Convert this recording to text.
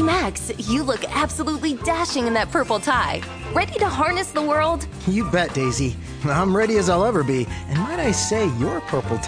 Max, you look absolutely dashing in that purple tie. Ready to harness the world? You bet, Daisy. I'm ready as I'll ever be. And might I say, your purple